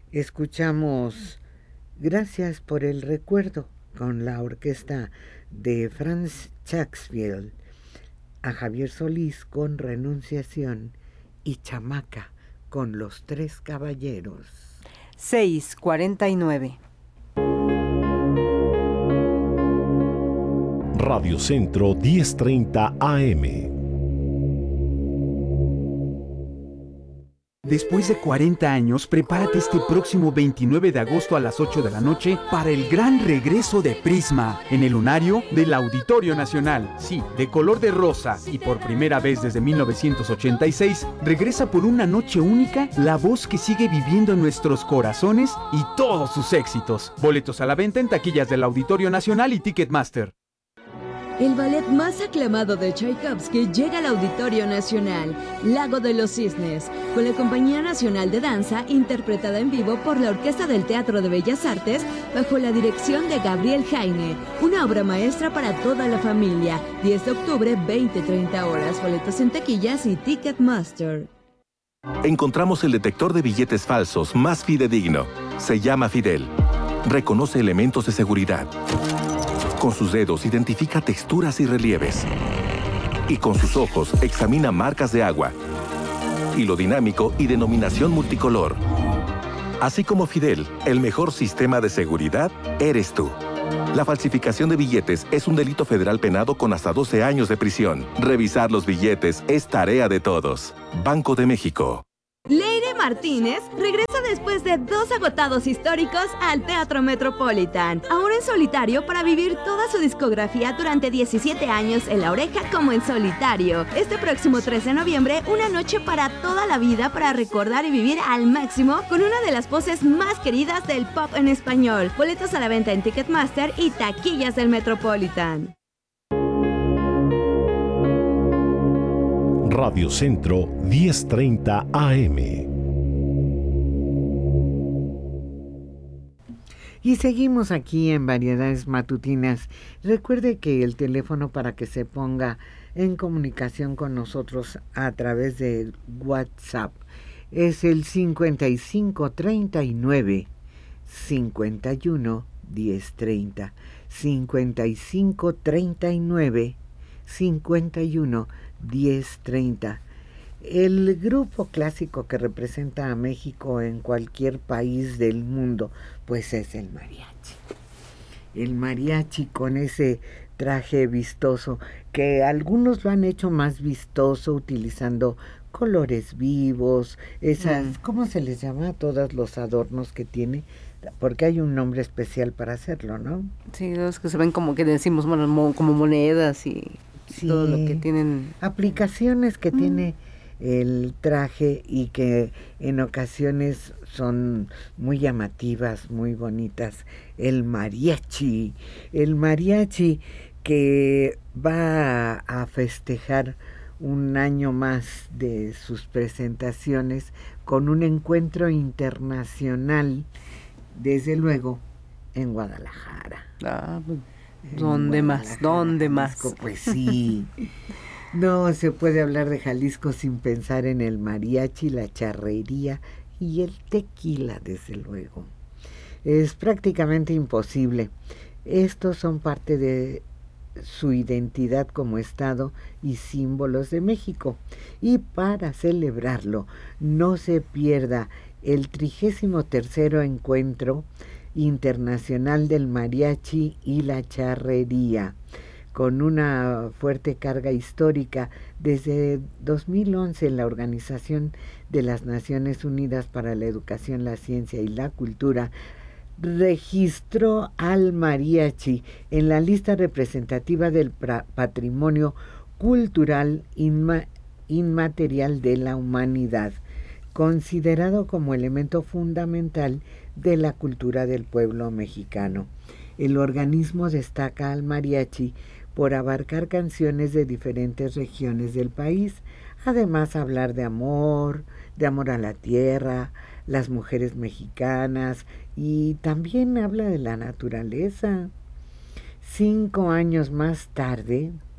Escuchamos Gracias por el recuerdo con la orquesta de Franz Chacksfield, a Javier Solís con Renunciación y Chamaca con Los Tres Caballeros. 6:49. Radio Centro 1030 AM. Después de 40 años, prepárate este próximo 29 de agosto a las 8 de la noche para el gran regreso de Prisma en el lunario del Auditorio Nacional. Sí, de color de rosa y por primera vez desde 1986, regresa por una noche única la voz que sigue viviendo en nuestros corazones y todos sus éxitos. Boletos a la venta en taquillas del Auditorio Nacional y Ticketmaster. El ballet más aclamado de Tchaikovsky llega al Auditorio Nacional, Lago de los Cisnes, con la Compañía Nacional de Danza, interpretada en vivo por la Orquesta del Teatro de Bellas Artes, bajo la dirección de Gabriel Jaime. Una obra maestra para toda la familia. 10 de octubre, 20-30 horas. Boletos en taquillas y Ticketmaster. Encontramos el detector de billetes falsos más fidedigno. Se llama Fidel. Reconoce elementos de seguridad. Con sus dedos identifica texturas y relieves. Y con sus ojos examina marcas de agua. Hilo dinámico y denominación multicolor. Así como Fidel, el mejor sistema de seguridad eres tú. La falsificación de billetes es un delito federal penado con hasta 12 años de prisión. Revisar los billetes es tarea de todos. Banco de México. Leire Martínez regresa después de 2 agotados históricos al Teatro Metropolitan, ahora en solitario para vivir toda su discografía durante 17 años en La Oreja como en solitario. Este próximo 13 de noviembre, una noche para toda la vida para recordar y vivir al máximo con una de las voces más queridas del pop en español. Boletos a la venta en Ticketmaster y taquillas del Metropolitan. Radio Centro 1030 AM. Y seguimos aquí en Variedades Matutinas. Recuerde que el teléfono para que se ponga en comunicación con nosotros a través de WhatsApp es el 5539 51 1030. 5539 51 1030. El grupo clásico que representa a México en cualquier país del mundo, pues es el mariachi. El mariachi con ese traje vistoso, que algunos lo han hecho más vistoso utilizando colores vivos, esas, ¿cómo se les llama a todos los adornos que tiene? Porque hay un nombre especial para hacerlo, ¿no? Sí, los que se ven como que decimos, bueno, como monedas y sí, todo lo que tienen. Aplicaciones que tiene el traje y que en ocasiones son muy llamativas, muy bonitas. El mariachi que va a festejar un año más de sus presentaciones con un encuentro internacional, desde luego, en Guadalajara. ¿Dónde más? ¿Dónde más? Pues sí. No se puede hablar de Jalisco sin pensar en el mariachi, la charrería y el tequila, desde luego. Es prácticamente imposible. Estos son parte de su identidad como Estado y símbolos de México. Y para celebrarlo, no se pierda el 33º Encuentro Internacional del Mariachi y la Charrería, con una fuerte carga histórica. Desde 2011, la Organización de las Naciones Unidas para la Educación, la Ciencia y la Cultura registró al mariachi en la lista representativa del patrimonio cultural inmaterial de la humanidad, considerado como elemento fundamental de la cultura del pueblo mexicano. El organismo destaca al mariachi por abarcar canciones de diferentes regiones del país, además hablar de amor a la tierra, las mujeres mexicanas, y también habla de la naturaleza. 5 años más tarde,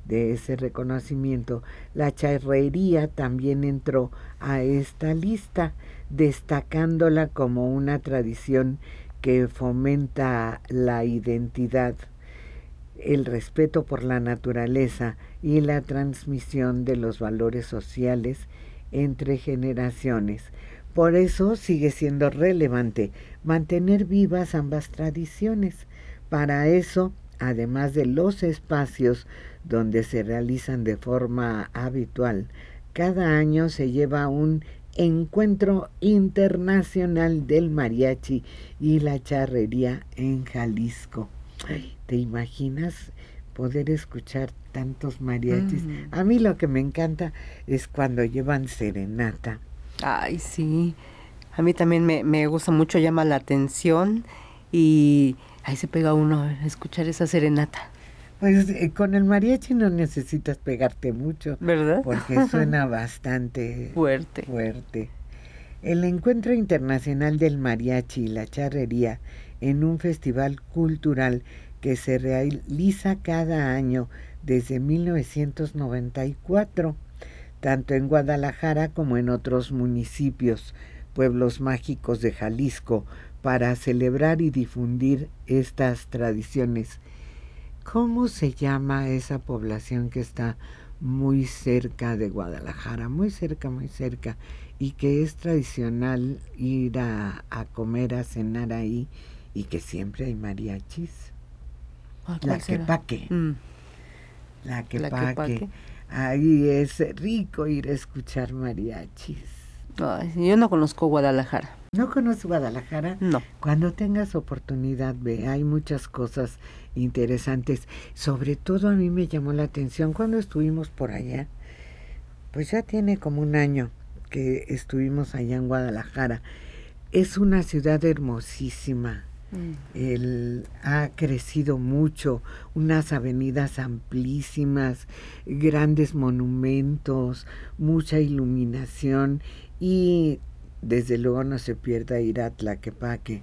de ese reconocimiento, la charrería también entró a esta lista, destacándola como una tradición que fomenta la identidad, el respeto por la naturaleza y la transmisión de los valores sociales entre generaciones. Por eso sigue siendo relevante mantener vivas ambas tradiciones. Para eso, además de los espacios donde se realizan de forma habitual, cada año se lleva un Encuentro Internacional del Mariachi y la Charrería en Jalisco. ¿Te imaginas poder escuchar tantos mariachis? A mí lo que me encanta es cuando llevan serenata. Ay, sí. A mí también me gusta mucho, llama la atención y ahí se pega uno a escuchar esa serenata. Pues con el mariachi no necesitas pegarte mucho, ¿verdad? Porque suena bastante fuerte. El Encuentro Internacional del Mariachi y la Charrería, en un festival cultural que se realiza cada año desde 1994, tanto en Guadalajara como en otros municipios, pueblos mágicos de Jalisco, para celebrar y difundir estas tradiciones. ¿Cómo se llama esa población que está muy cerca de Guadalajara? Muy cerca, y que es tradicional ir a comer, a cenar ahí, y que siempre hay mariachis. Tlaquepaque. Tlaquepaque. Ahí es rico ir a escuchar mariachis. Ay, yo no conozco Guadalajara. ¿No conoces Guadalajara? No. Cuando tengas oportunidad, ve, hay muchas cosas interesantes. Sobre todo a mí me llamó la atención cuando estuvimos por allá. Pues ya tiene como un año que estuvimos allá en Guadalajara. Es una ciudad hermosísima. Ha crecido mucho, unas avenidas amplísimas, grandes monumentos, mucha iluminación y desde luego no se pierda ir a Tlaquepaque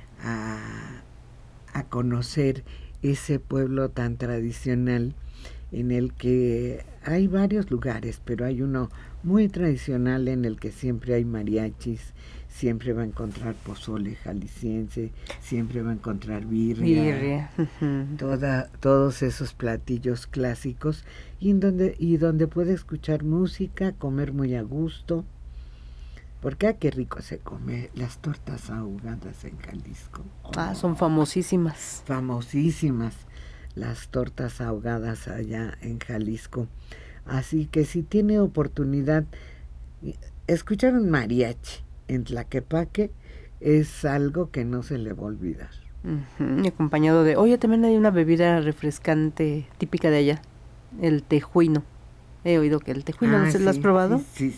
a conocer ese pueblo tan tradicional en el que hay varios lugares, pero hay uno muy tradicional en el que siempre hay mariachis. Siempre va a encontrar pozole jalisciense, siempre va a encontrar birria. Todos esos platillos clásicos y donde puede escuchar música, comer muy a gusto. Porque qué rico se come las tortas ahogadas en Jalisco. Son famosísimas. Famosísimas las tortas ahogadas allá en Jalisco. Así que si tiene oportunidad, escuchar un mariachi en Tlaquepaque es algo que no se le va a olvidar. Acompañado de, también hay una bebida refrescante típica de allá, el tejuino. He oído que el tejuino, ¿no lo has probado? Sí.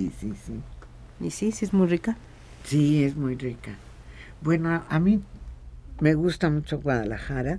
¿Y sí es muy rica? Sí, es muy rica. Bueno, a mí me gusta mucho Guadalajara.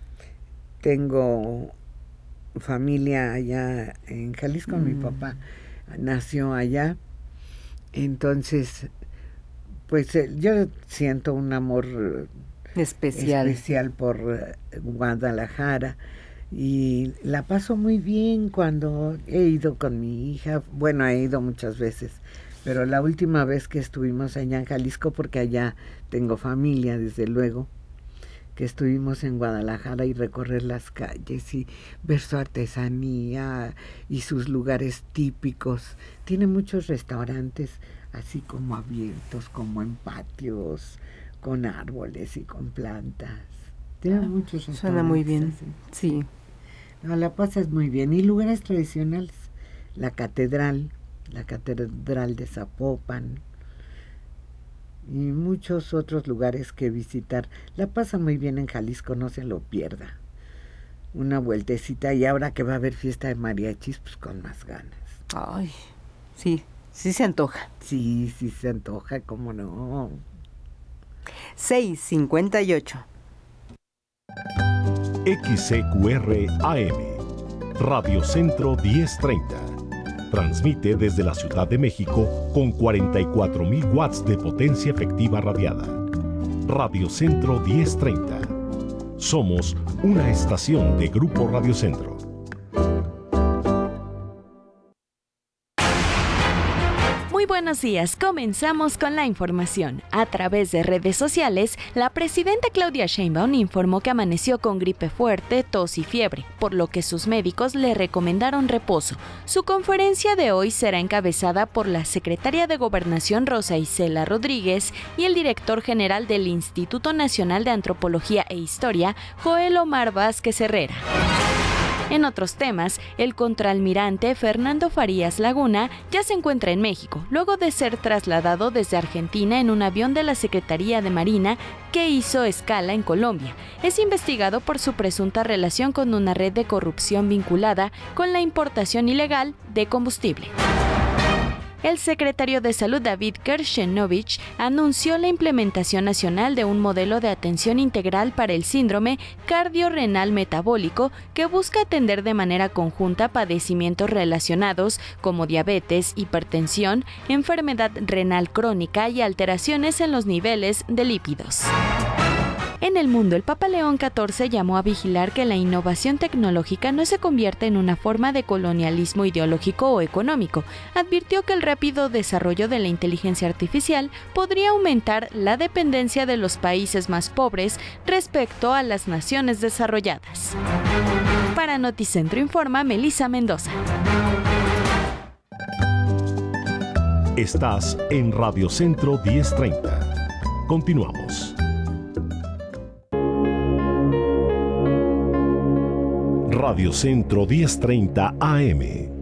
Tengo familia allá en Jalisco, mi papá nació allá. Entonces, pues yo siento un amor especial por Guadalajara y la paso muy bien cuando he ido con mi hija. Bueno, he ido muchas veces, pero la última vez que estuvimos allá en Jalisco, porque allá tengo familia, desde luego, que estuvimos en Guadalajara y recorrer las calles y ver su artesanía y sus lugares típicos. Tiene muchos restaurantes así como abiertos, como en patios, con árboles y con plantas. Tiene muchos restaurantes. Suena muy bien, sí. No, la pasas muy bien. Y lugares tradicionales, la catedral de Zapopan, y muchos otros lugares que visitar. La pasa muy bien en Jalisco, no se lo pierda. Una vueltecita, y ahora que va a haber fiesta de mariachis, pues con más ganas. Ay, sí se antoja. Sí se antoja, cómo no. 6:58. XCQR AM, Radio Centro 1030. Transmite desde la Ciudad de México con 44,000 watts de potencia efectiva radiada. Radio Centro 1030. Somos una estación de Grupo Radio Centro. buenos días. Comenzamos con la información. A través de redes sociales, la presidenta Claudia Sheinbaum informó que amaneció con gripe fuerte, tos y fiebre, por lo que sus médicos le recomendaron reposo. Su conferencia de hoy será encabezada por la secretaria de Gobernación Rosa Isela Rodríguez y el director general del Instituto Nacional de Antropología e Historia, Joel Omar Vázquez Herrera. En otros temas, el contraalmirante Fernando Farías Laguna ya se encuentra en México, luego de ser trasladado desde Argentina en un avión de la Secretaría de Marina que hizo escala en Colombia. Es investigado por su presunta relación con una red de corrupción vinculada con la importación ilegal de combustible. El secretario de Salud David Kershenovich anunció la implementación nacional de un modelo de atención integral para el síndrome cardiorrenal metabólico que busca atender de manera conjunta padecimientos relacionados como diabetes, hipertensión, enfermedad renal crónica y alteraciones en los niveles de lípidos. En el mundo, el Papa León XIV llamó a vigilar que la innovación tecnológica no se convierta en una forma de colonialismo ideológico o económico. Advirtió que el rápido desarrollo de la inteligencia artificial podría aumentar la dependencia de los países más pobres respecto a las naciones desarrolladas. Para Noticentro informa Melissa Mendoza. Estás en Radio Centro 1030. Continuamos. Radio Centro 1030 AM.